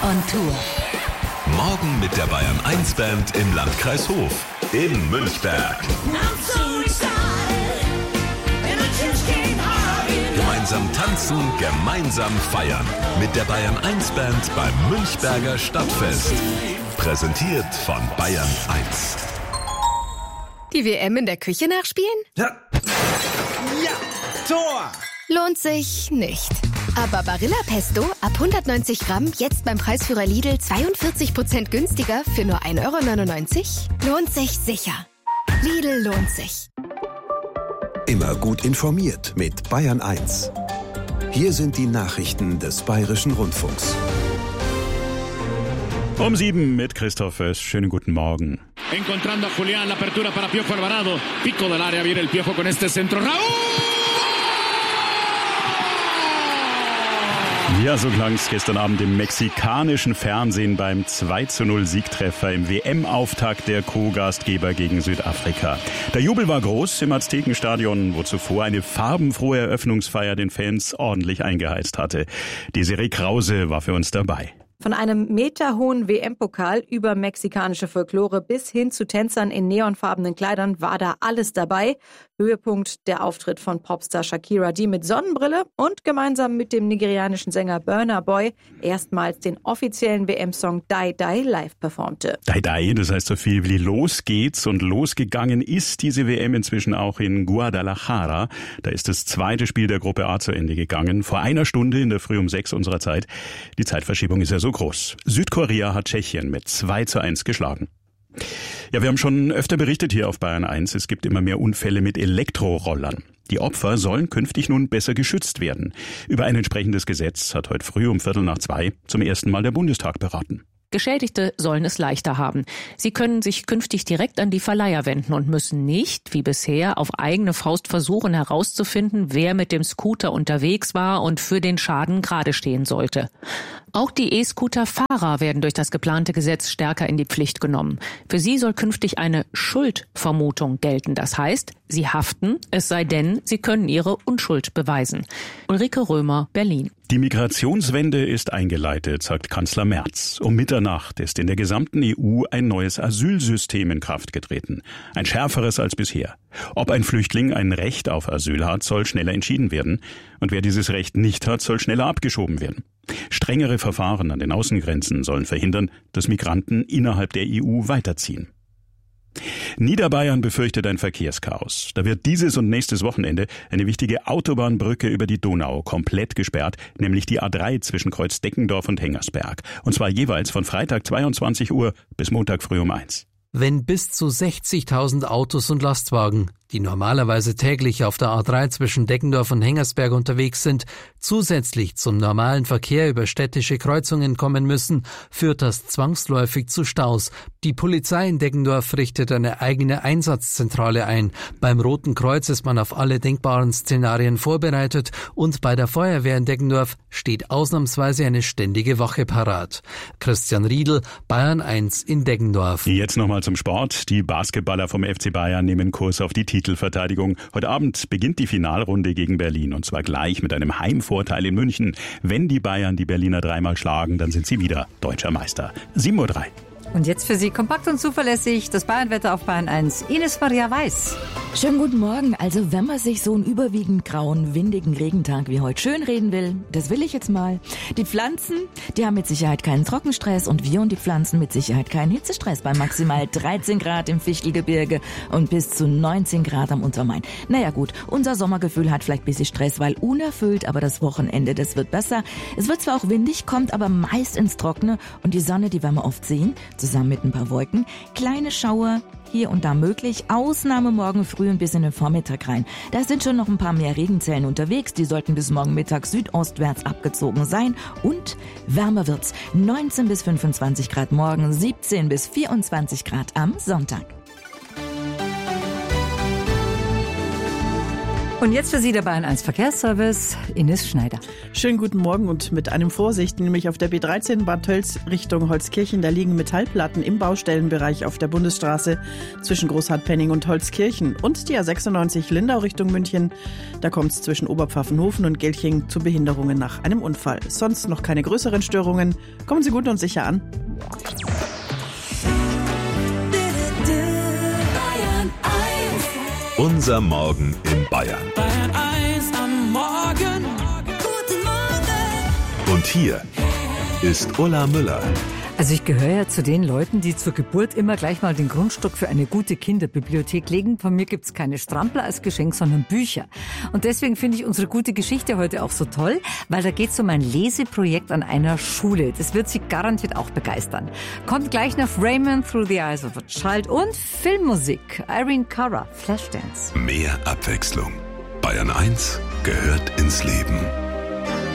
on Tour. Morgen mit der Bayern 1 Band im Landkreis Hof in Münchberg. Gemeinsam tanzen, gemeinsam feiern. Mit der Bayern 1 Band beim Münchberger Stadtfest. Präsentiert von Bayern 1. Die WM in der Küche nachspielen? Ja, Tor! Lohnt sich nicht. Aber Barilla Pesto ab 190 Gramm jetzt beim Preisführer Lidl 42% günstiger für nur 1,99 €? Lohnt sich sicher. Lidl lohnt sich. Immer gut informiert mit Bayern 1. Hier sind die Nachrichten des Bayerischen Rundfunks. Um 7 mit Christoph Föß. Schönen guten Morgen. Encontrando a Julián, la apertura para Piojo Alvarado. Pico del área, viene el Piojo con este centro. ¡Raúl! Ja, so klang es gestern Abend im mexikanischen Fernsehen beim 2:0 Siegtreffer im WM-Auftakt der Co-Gastgeber gegen Südafrika. Der Jubel war groß im Aztekenstadion, wo zuvor eine farbenfrohe Eröffnungsfeier den Fans ordentlich eingeheizt hatte. Desiree Krause war für uns dabei. Von einem meterhohen WM-Pokal über mexikanische Folklore bis hin zu Tänzern in neonfarbenen Kleidern war da alles dabei. Höhepunkt der Auftritt von Popstar Shakira, die mit Sonnenbrille und gemeinsam mit dem nigerianischen Sänger Burna Boy erstmals den offiziellen WM-Song Die Die live performte. Die Die, das heißt so viel wie los geht's, und losgegangen ist diese WM inzwischen auch in Guadalajara. Da ist das zweite Spiel der Gruppe A zu Ende gegangen. Vor einer Stunde in der Früh um 6 unserer Zeit. Die Zeitverschiebung ist ja so groß. Südkorea hat Tschechien mit 2:1 geschlagen. Ja, wir haben schon öfter berichtet hier auf Bayern 1, es gibt immer mehr Unfälle mit Elektrorollern. Die Opfer sollen künftig nun besser geschützt werden. Über ein entsprechendes Gesetz hat heute früh um 1:45 zum ersten Mal der Bundestag beraten. Geschädigte sollen es leichter haben. Sie können sich künftig direkt an die Verleiher wenden und müssen nicht, wie bisher, auf eigene Faust versuchen herauszufinden, wer mit dem Scooter unterwegs war und für den Schaden gerade stehen sollte. Auch die E-Scooter-Fahrer werden durch das geplante Gesetz stärker in die Pflicht genommen. Für sie soll künftig eine Schuldvermutung gelten. Das heißt, sie haften, es sei denn, sie können ihre Unschuld beweisen. Ulrike Römer, Berlin. Die Migrationswende ist eingeleitet, sagt Kanzler Merz. Um Mitternacht ist in der gesamten EU ein neues Asylsystem in Kraft getreten. Ein schärferes als bisher. Ob ein Flüchtling ein Recht auf Asyl hat, soll schneller entschieden werden. Und wer dieses Recht nicht hat, soll schneller abgeschoben werden. Strengere Verfahren an den Außengrenzen sollen verhindern, dass Migranten innerhalb der EU weiterziehen. Niederbayern befürchtet ein Verkehrschaos. Da wird dieses und nächstes Wochenende eine wichtige Autobahnbrücke über die Donau komplett gesperrt, nämlich die A3 zwischen Kreuz Deckendorf und Hengersberg. Und zwar jeweils von Freitag 22 Uhr bis Montag früh um 1. Wenn bis zu 60.000 Autos und Lastwagen, die normalerweise täglich auf der A3 zwischen Deckendorf und Hengersberg unterwegs sind, zusätzlich zum normalen Verkehr über städtische Kreuzungen kommen müssen, führt das zwangsläufig zu Staus. Die Polizei in Deckendorf richtet eine eigene Einsatzzentrale ein. Beim Roten Kreuz ist man auf alle denkbaren Szenarien vorbereitet und bei der Feuerwehr in Deckendorf steht ausnahmsweise eine ständige Wache parat. Christian Riedl, Bayern 1 in Deckendorf. Jetzt nochmal zum Sport. Die Basketballer vom FC Bayern nehmen Kurs auf die Titelverteidigung. Heute Abend beginnt die Finalrunde gegen Berlin, und zwar gleich mit einem Heimvorteil in München. Wenn die Bayern die Berliner dreimal schlagen, dann sind sie wieder deutscher Meister. 7:03 Uhr. Und jetzt für Sie kompakt und zuverlässig das Bayernwetter auf Bayern 1. Ines Maria Weiß. Schönen guten Morgen. Also wenn man sich so einen überwiegend grauen, windigen Regentag wie heute schön reden will, das will ich jetzt mal. Die Pflanzen, die haben mit Sicherheit keinen Trockenstress und wir und die Pflanzen mit Sicherheit keinen Hitzestress bei maximal 13 Grad im Fichtelgebirge und bis zu 19 Grad am Untermain. Naja gut, unser Sommergefühl hat vielleicht ein bisschen Stress, weil unerfüllt, aber das Wochenende, das wird besser. Es wird zwar auch windig, kommt aber meist ins Trockene und die Sonne, die werden wir oft sehen, zusammen mit ein paar Wolken. Kleine Schauer hier und da möglich. Ausnahme morgen früh und bis in den Vormittag rein. Da sind schon noch ein paar mehr Regenzellen unterwegs. Die sollten bis morgen Mittag südostwärts abgezogen sein. Und wärmer wird's. 19 bis 25 Grad morgen, 17 bis 24 Grad am Sonntag. Und jetzt für Sie der Bayern 1 Verkehrsservice, Ines Schneider. Schönen guten Morgen und mit einem Vorsicht, nämlich auf der B13 Bad Tölz Richtung Holzkirchen. Da liegen Metallplatten im Baustellenbereich auf der Bundesstraße zwischen Großhartpenning und Holzkirchen. Und die A96 Lindau Richtung München. Da kommt es zwischen Oberpfaffenhofen und Gelching zu Behinderungen nach einem Unfall. Sonst noch keine größeren Störungen. Kommen Sie gut und sicher an. Unser Morgen in Bayern. Bayern 1 am Morgen. Guten Morgen. Und hier ist Ulla Müller. Also ich gehöre ja zu den Leuten, die zur Geburt immer gleich mal den Grundstock für eine gute Kinderbibliothek legen. Von mir gibt's keine Strampler als Geschenk, sondern Bücher. Und deswegen finde ich unsere gute Geschichte heute auch so toll, weil da geht's um ein Leseprojekt an einer Schule. Das wird Sie garantiert auch begeistern. Kommt gleich noch Raymond Through the Eyes of a Child und Filmmusik. Irene Cara, Flashdance. Mehr Abwechslung. Bayern 1 gehört ins Leben.